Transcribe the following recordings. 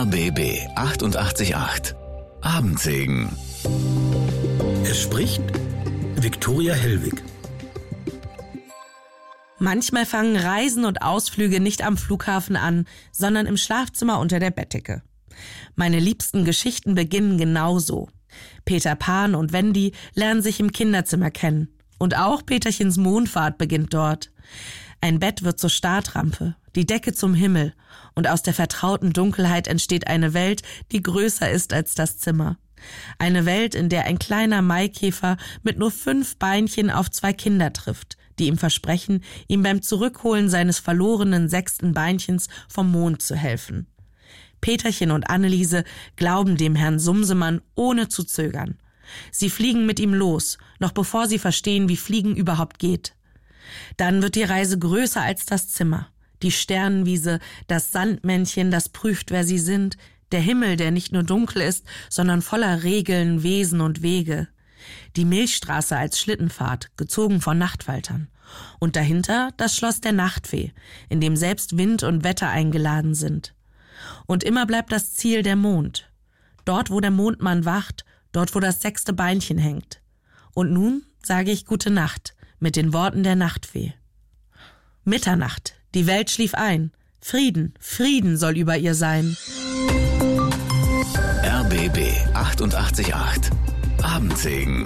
RBB 888 Abendsegen. Es spricht Viktoria Hellwig. Manchmal fangen Reisen und Ausflüge nicht am Flughafen an, sondern im Schlafzimmer unter der Bettdecke. Meine liebsten Geschichten beginnen genauso. Peter Pan und Wendy lernen sich im Kinderzimmer kennen. Und auch Peterchens Mondfahrt beginnt dort. Ein Bett wird zur Startrampe, die Decke zum Himmel. Und aus der vertrauten Dunkelheit entsteht eine Welt, die größer ist als das Zimmer. Eine Welt, in der ein kleiner Maikäfer mit nur 5 Beinchen auf 2 Kinder trifft, die ihm versprechen, ihm beim Zurückholen seines verlorenen 6. Beinchens vom Mond zu helfen. Peterchen und Anneliese glauben dem Herrn Sumsemann ohne zu zögern. Sie fliegen mit ihm los, noch bevor sie verstehen, wie Fliegen überhaupt geht. Dann wird die Reise größer als das Zimmer. Die Sternenwiese, das Sandmännchen, das prüft, wer sie sind, der Himmel, der nicht nur dunkel ist, sondern voller Regeln, Wesen und Wege. Die Milchstraße als Schlittenfahrt, gezogen von Nachtfaltern. Und dahinter das Schloss der Nachtfee, in dem selbst Wind und Wetter eingeladen sind. Und immer bleibt das Ziel der Mond. Dort, wo der Mondmann wacht, dort, wo das 6. Beinchen hängt. Und nun sage ich Gute Nacht mit den Worten der Nachtfee. Mitternacht, die Welt schlief ein. Frieden, Frieden soll über ihr sein. RBB 888 Abendsegen.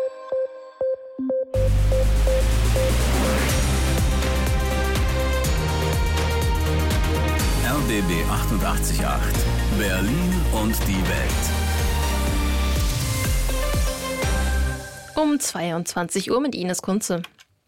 RBB 888 Berlin und die Welt. Um 22 Uhr mit Ines Kunze.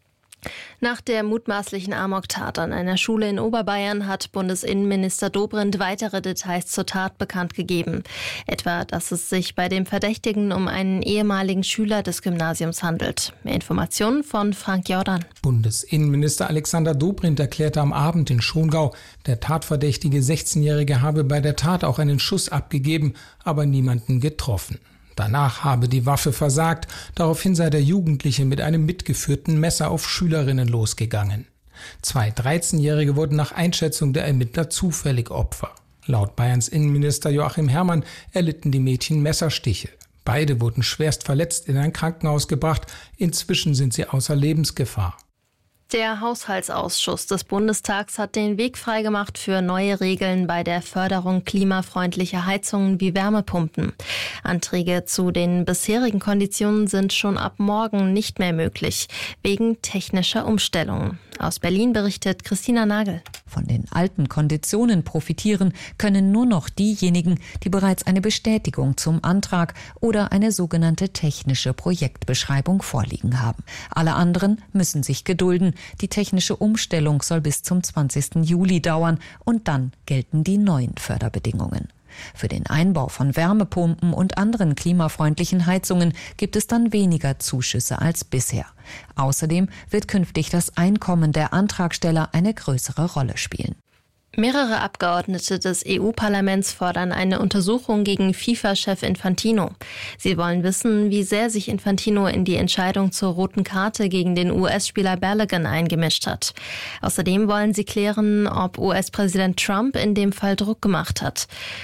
Nach der mutmaßlichen Amoktat an einer Schule in Oberbayern hat Bundesinnenminister Dobrindt weitere Details zur Tat bekannt gegeben. Etwa, dass es sich bei dem Verdächtigen um einen ehemaligen Schüler des Gymnasiums handelt. Mehr Informationen von Frank Jordan. Bundesinnenminister Alexander Dobrindt erklärte am Abend in Schongau, der tatverdächtige 16-Jährige habe bei der Tat auch einen Schuss abgegeben, aber niemanden getroffen. Danach habe die Waffe versagt, daraufhin sei der Jugendliche mit einem mitgeführten Messer auf Schülerinnen losgegangen. 2 13-Jährige wurden nach Einschätzung der Ermittler zufällig Opfer. Laut Bayerns Innenminister Joachim Herrmann erlitten die Mädchen Messerstiche. Beide wurden schwerst verletzt in ein Krankenhaus gebracht, inzwischen sind sie außer Lebensgefahr. Der Haushaltsausschuss des Bundestags hat den Weg freigemacht für neue Regeln bei der Förderung klimafreundlicher Heizungen wie Wärmepumpen. Anträge zu den bisherigen Konditionen sind schon ab morgen nicht mehr möglich, wegen technischer Umstellungen. Aus Berlin berichtet Christina Nagel. Von den alten Konditionen profitieren können nur noch diejenigen, die bereits eine Bestätigung zum Antrag oder eine sogenannte technische Projektbeschreibung vorliegen haben. Alle anderen müssen sich gedulden. Die technische Umstellung soll bis zum 20. Juli dauern und dann gelten die neuen Förderbedingungen. Für den Einbau von Wärmepumpen und anderen klimafreundlichen Heizungen gibt es dann weniger Zuschüsse als bisher. Außerdem wird künftig das Einkommen der Antragsteller eine größere Rolle spielen. Mehrere Abgeordnete des EU-Parlaments fordern eine Untersuchung gegen FIFA-Chef Infantino. Sie wollen wissen, wie sehr sich Infantino in die Entscheidung zur roten Karte gegen den US-Spieler Balogun eingemischt hat. Außerdem wollen sie klären, ob US-Präsident Trump in dem Fall Druck gemacht hat.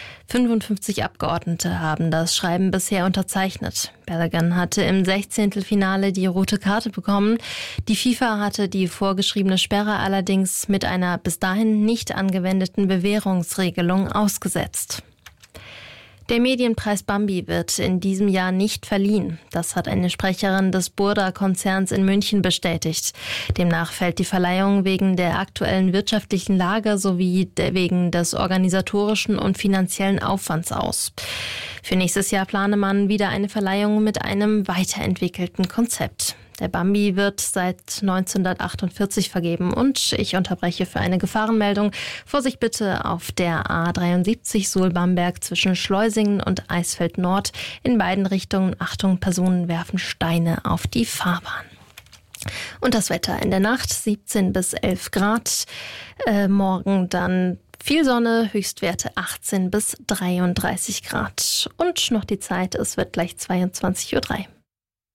55 Abgeordnete haben das Schreiben bisher unterzeichnet. Balogun hatte im 16. Finale die rote Karte bekommen. Die FIFA hatte die vorgeschriebene Sperre allerdings mit einer bis dahin nicht angewendeten Bewährungsregelung ausgesetzt. Der Medienpreis Bambi wird in diesem Jahr nicht verliehen. Das hat eine Sprecherin des Burda-Konzerns in München bestätigt. Demnach fällt die Verleihung wegen der aktuellen wirtschaftlichen Lage sowie wegen des organisatorischen und finanziellen Aufwands aus. Für nächstes Jahr plane man wieder eine Verleihung mit einem weiterentwickelten Konzept. Der Bambi wird seit 1948 vergeben und ich unterbreche für eine Gefahrenmeldung. Vorsicht bitte auf der A73 Suhl-Bamberg zwischen Schleusingen und Eisfeld Nord. In beiden Richtungen, Achtung, Personen werfen Steine auf die Fahrbahn. Und das Wetter in der Nacht 17 bis 11 Grad. Morgen dann viel Sonne, Höchstwerte 18 bis 33 Grad. Und noch die Zeit, es wird gleich 22:03 Uhr.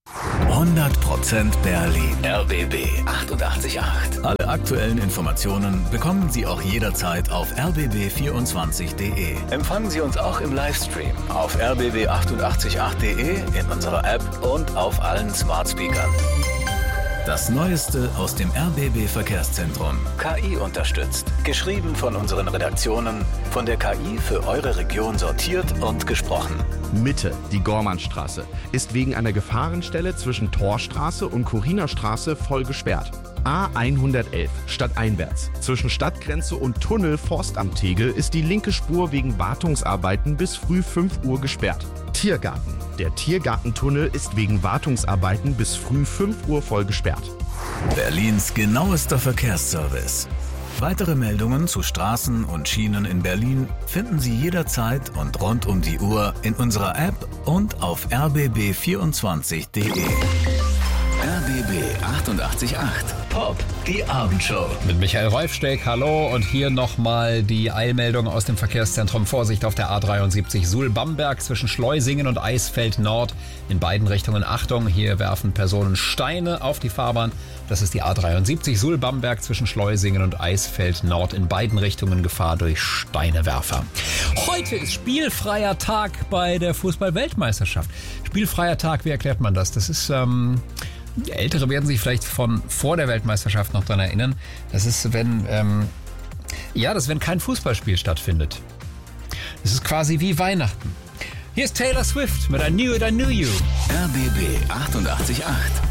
100% Berlin. RBB 888. Alle aktuellen Informationen bekommen Sie auch jederzeit auf rbb24.de. Empfangen Sie uns auch im Livestream auf rbb888.de, in unserer App und auf allen Smart Speakern. Das Neueste aus dem RBB Verkehrszentrum. KI unterstützt. Geschrieben von unseren Redaktionen, von der KI für eure Region sortiert und gesprochen. Mitte, die Gormannstraße, ist wegen einer Gefahrenstelle zwischen Torstraße und Chorinerstraße voll gesperrt. A111, stadteinwärts. Zwischen Stadtgrenze und Tunnel Forstamt Tegel ist die linke Spur wegen Wartungsarbeiten bis früh 5 Uhr gesperrt. Tiergarten. Der Tiergartentunnel ist wegen Wartungsarbeiten bis früh 5 Uhr voll gesperrt. Berlins genauester Verkehrsservice. Weitere Meldungen zu Straßen und Schienen in Berlin finden Sie jederzeit und rund um die Uhr in unserer App und auf rbb24.de. RBB 888 Pop, die Abendshow. Mit Michael Rolfsteck, hallo, und hier nochmal die Eilmeldung aus dem Verkehrszentrum. Vorsicht auf der A73 Suhl-Bamberg zwischen Schleusingen und Eisfeld Nord. In beiden Richtungen Achtung, hier werfen Personen Steine auf die Fahrbahn. Das ist die A73 Suhl-Bamberg zwischen Schleusingen und Eisfeld Nord. In beiden Richtungen Gefahr durch Steinewerfer. Heute ist spielfreier Tag bei der Fußball-Weltmeisterschaft. Spielfreier Tag, wie erklärt man das? Das ist, Ältere werden sich vielleicht von vor der Weltmeisterschaft noch daran erinnern. Das ist, wenn kein Fußballspiel stattfindet. Das ist quasi wie Weihnachten. Hier ist Taylor Swift mit I Knew It, I Knew You. RBB 888.